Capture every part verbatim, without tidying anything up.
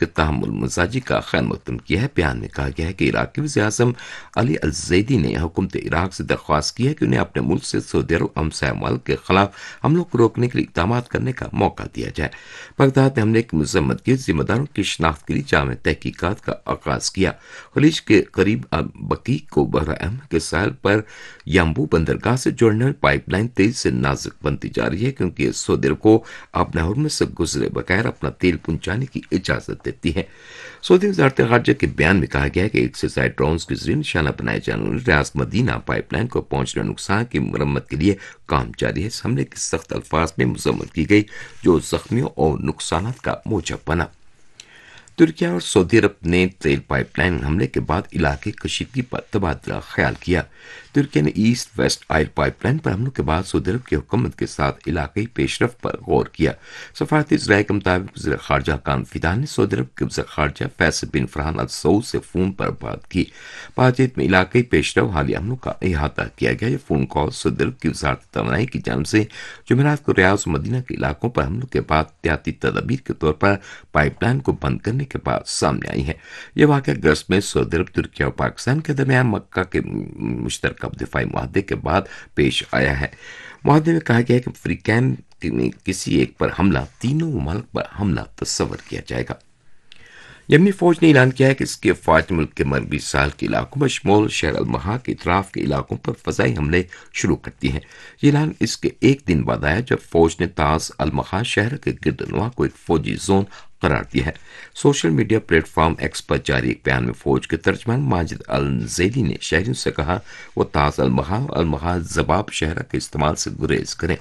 کے تحمل مزاجی کا خیر مقدم کیا ہے۔ بیان میں کہا گیا ہے کہ عراق کے وزیر اعظم علی الزیدی نے حکومت عراق سے درخواست کی ہے کہ انہیں اپنے ملک سے سعودی عرب ہمسایہ ملک کے خلاف حملوں کو روکنے کے لیے اقدامات کرنے کا موقع دیا جائے۔ بغداد نے حملے کی مذمت کی، ذمہ داروں کی شناخت کے لیے جامع تحقیقات کا آغاز کیا۔ خلیج کے قریب بقیع کو بحر احمر کے ساحل پر یمبو بندرگاہ سے جوڑنے والی پائپ لائن تیزی سے نازک بنتی جا رہی ہے، کیونکہ یہ سعودی عرب کو اپنے حرمے سے گزرے بغیر اپنا تیل پہنچانے کی اجازت دیتی ہے۔ سعودی وزارت خارجہ کے بیان میں کہا گیا ہے کہ ایک سے زائد ڈرونز کے ذریعے نشانہ بنائے جانے والے ریاض مدینہ پائپ لائن کو پہنچنے والے نقصان کی مرمت کے لیے کام جاری ہے۔ اس حملے کی سخت الفاظ میں مذمت کی گئی جو زخمیوں اور نقصانات کا موجب بنا۔ ترکیہ اور سعودی عرب نے تیل پائپ لائن حملے کے بعد علاقے کشیدگی پر تبادلہ خیال کیا۔ ترکیہ نے east west oil pipe line پر حملوں کے بعد سعودی عرب کی حکومت کے ساتھ علاقائی پیش رفت پر غور کیا۔ سفارتی ذرائع کے مطابق وزیر خارجہ خان فیدان نے سعودی عرب کے وزیر خارجہ فیصل بن فرحان ال سعود سے فون پر بات کی۔ بات چیت میں علاقائی پیش رفت حالیہ حملوں کا احاطہ کیا گیا۔ یہ فون کال سعودی عرب کی وزارت توانائی کی جانب سے جمعرات کو ریاض و مدینہ کے علاقوں پر حملوں کے بعد احتیاطی تدابیر کے طور پر پائپ لائن کو بند کرنے کے بعد سامنے آئی ہے۔ یہ واقعہ اگست میں سعودی عرب، ترکیہ اور پاکستان کے درمیان مکہ کے مشترکہ دفاعی معاہدے کے بعد پیش آیا ہے۔ معاہدے میں کہا گیا ہے کہ فریقین میں کسی ایک پر حملہ تینوں ممالک پر حملہ تصور کیا جائے گا۔ یمنی فوج نے اعلان کیا ہے کہ اس کے افواج ملک کے مغربی ساحل کے علاقوں بشمول شہر المہا کے اطراف کے علاقوں پر فضائی حملے شروع کرتی ہیں۔ یہ اعلان اس کے ایک دن بعد آیا جب فوج نے تاز المہا شہر کے گرد نواح کو ایک فوجی زون قرار دیا ہے۔ Social media plate form x پر جاری ایک بیان میں فوج کے ترجمان ماجد الزیدی نے شہریوں سے کہا وہ تاز المہا اور المہا زباب شہرہ کے استعمال سے گریز کریں۔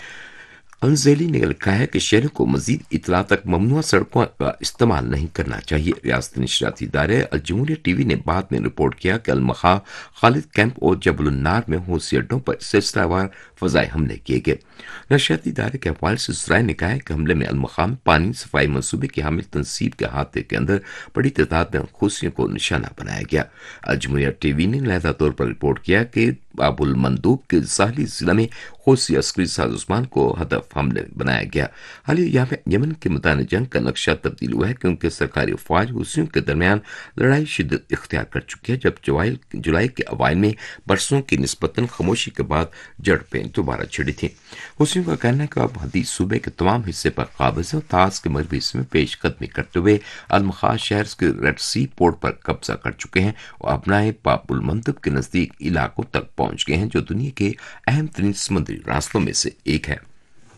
الزیلی نے لکھا ہے کہ شہریوں کو مزید اطلاع تک ممنوعہ سڑکوں کا استعمال نہیں کرنا چاہیے۔ ریاستی نشریاتی ادارے الجمہوریہ ٹی وی نے بعد میں رپورٹ کیا کہ المخا، خالد کیمپ اور جبل النار میں حوثی اڈوں پر سلسلہ وار فضائی حملے کیے گئے۔ نشریاتی ادارے کے حوالے سے ذرائع نے کہا ہے کہ حملے میں المخا میں پانی صفائی منصوبے کی حامل تنصیب کے احاطے کے اندر بڑی تعداد میں حوثیوں کو نشانہ بنایا گیا۔ الجمہوریہ ٹی وی نے علیحدہ طور پر رپورٹ کیا کہ باب المندوب کے ساحلی ضلع میں حوثی عسکری سازوسان کو ہدف حملے بنایا گیا۔ حالیہ یمن کے میدان جنگ کا نقشہ تبدیل ہوا ہے کیونکہ سرکاری افواج حوثیوں کے درمیان لڑائی شدت اختیار کر چکی ہے، جب جولائی کے اوائل میں برسوں کی نسبتاً خاموشی کے بعد جھڑپیں دوبارہ چھڑی تھیں۔ حوثیوں کا کہنا ہے کہ اب حدیث صوبے کے تمام حصے پر قابض ہے اور تاز کے مغربی حصے میں پیش قدمی کرتے ہوئے المخا شہر کے ریڈ سی پورٹ پر قبضہ کر چکے ہیں اور اپنائے باب المندب کے نزدیک علاقوں تک پہنچ گئے ہیں جو دنیا کے اہم ترین سمندری راستوں میں سے ایک ہے۔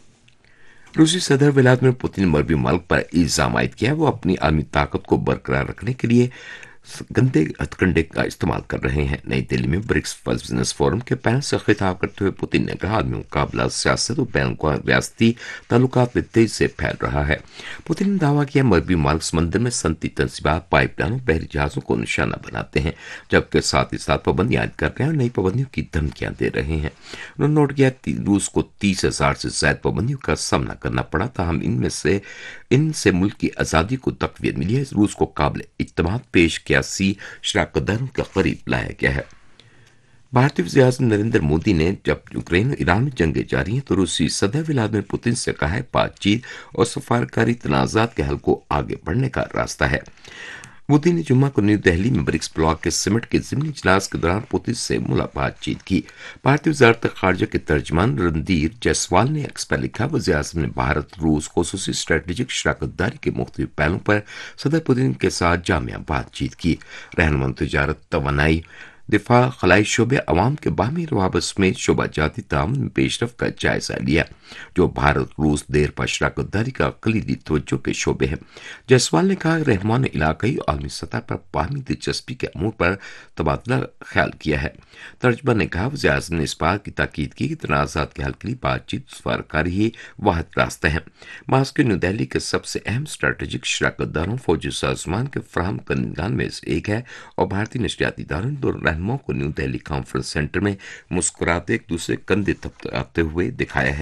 روسی صدر ولادیمیر پوتن نے مغربی ملک پر الزام عائد کیا ہے وہ اپنی عالمی طاقت کو برقرار رکھنے کے لیے گندے ہتھ کنڈے کا استعمال کر رہے ہیں۔ نئی دہلی میں برکس بزنس فورم کے پینل سے خطاب کرتے ہوئے پوتن نے کہا عالمی مقابلہ سیاست اور بین الاقوامی ریاستی تعلقات میں تیزی سے پھیل رہا ہے۔ پوتن نے دعویٰ کیا مغربی ملک سمندر میں صنعتی تنصیبات، پائپ لائنوں، بحری جہازوں کو نشانہ بناتے ہیں، جبکہ ساتھ ہی ساتھ پابندیاں عائد کر رہے ہیں اور نئی پابندیوں کی دھمکیاں دے رہے ہیں۔ انہوں نے نوٹ کیا کہ روس کو تیس ہزار سے زائد پابندیوں کا سامنا کرنا پڑا، تاہم ان میں سے ان سے ملک کی آزادی کو تقویت ملی ہے۔ روس کو قابل اعتماد پیش کیا سی شراکت داروں کے قریب لایا گیا ہے۔ بھارتی وزیر اعظم نریندر مودی نے جب یوکرین اور ایران میں جنگیں جاری ہیں تو روسی صدر ولادیمیر پوتن سے کہا ہے بات چیت اور سفارتکاری تنازعات کے حل کو آگے بڑھنے کا راستہ ہے۔ مودی نے جمعہ کو نیو دہلی میں برکس بلاک کے سمٹ کے ضمنی اجلاس کے دوران پوتن سے بات چیت کی۔ بھارتی وزارت خارجہ کے ترجمان رندیر جیسوال نے ایکس پر لکھا وزیر اعظم نے بھارت روس خصوصی اسٹریٹجک شراکت داری کے مختلف پہلوؤں پر صدر پوتن کے ساتھ جامع بات چیت کی۔ رہنما تجارت، توانائی، دفاع، خلائی شعبے، عوام کے باہمی روابط میں شعبہ جاتی تعاون میں پیش رفت کا جائزہ لیا، جو بھارت روس دیر پا شراکت داری کا کلیدی توجہ کے شعبے ہیں۔ جیسوال نے کہا کہ رہنما نے علاقائی اور عالمی سطح پر باہمی دلچسپی کے امور پر تبادلہ خیال کیا ہے۔ ترجمہ نے کہا وزیر اعظم نے اس بات کی تاکید کی کہ تنازعات کے حل کے لیے بات چیت، سفارتکاری ہی واحد راستہ ہے۔ ماسکو نیو دہلی کے سب سے اہم اسٹریٹجک شراکت داروں، فوجی سازوسان کے فراہم کنندگان میں سے ایک ہے اور بھارتی نشریاتی اداروں نے دونوں رہنماؤں کو نیو دہلی کانفرنس سینٹر میں مسکراتے ایک دوسرے کندھے تھپکاتے ہوئے دکھایا ہے۔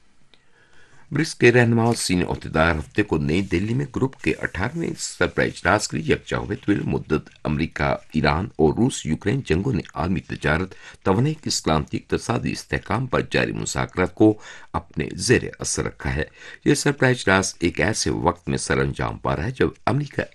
برکس کے رہنما اور سینئر عہدیدار ہفتے کو نئی دہلی میں گروپ کے اٹھارہویں سربراہ اجلاس کے لیے یکجا ہوئے۔ طویل مدت امریکہ، ایران اور روس یوکرین جنگوں نے عالمی تجارت، توانائی کی سلامتی، اقتصادی استحکام پر جاری مذاکرات کو اپنے زیر اثر رکھا ہے۔ یہ سربراہ اجلاس ایک ایسے وقت میں سر انجام پا رہا ہے جب امریکہ